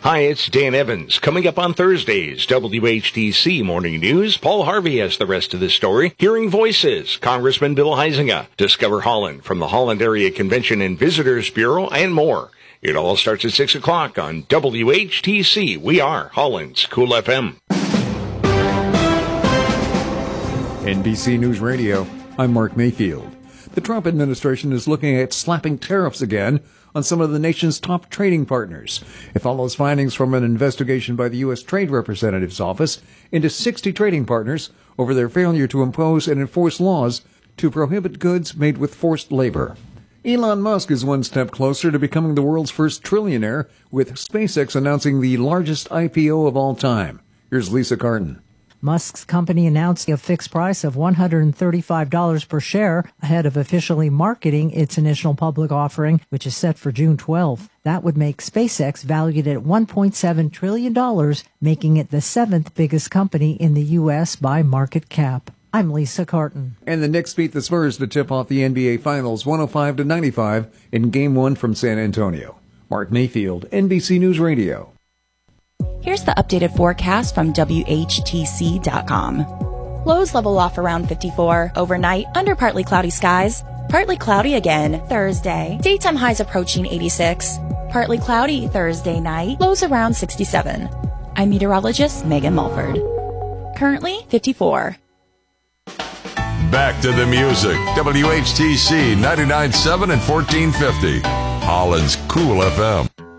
Hi, it's Dan Evans. Coming up on Thursday's WHTC Morning News, Paul Harvey has the rest of the story. Hearing Voices, Congressman Bill Huizenga. Discover Holland from the Holland Area Convention and Visitors Bureau, and more. It all starts at 6 o'clock on WHTC. We are Holland's Cool FM. NBC News Radio, I'm Mark Mayfield. The Trump administration is looking at slapping tariffs again on some of the nation's top trading partners. It follows findings from an investigation by the U.S. Trade Representative's Office into 60 trading partners over their failure to impose and enforce laws to prohibit goods made with forced labor. Elon Musk is one step closer to becoming the world's first trillionaire, with SpaceX announcing the largest IPO of all time. Here's Lisa Carton. Musk's company announced a fixed price of $135 per share ahead of officially marketing its initial public offering, which is set for June 12th. That would make SpaceX valued at $1.7 trillion, making it the seventh biggest company in the U.S. by market cap. I'm Lisa Carton. And the Knicks beat the Spurs to tip off the NBA Finals 105-95 in Game 1 from San Antonio. Mark Mayfield, NBC News Radio. Here's the updated forecast from WHTC.com. Lows level off around 54. Overnight, under partly cloudy skies. Partly cloudy again Thursday. Daytime highs approaching 86. Partly cloudy Thursday night. Lows around 67. I'm meteorologist Megan Mulford. Currently 54. Back to the music. WHTC 99.7 and 1450. Holland's Cool FM.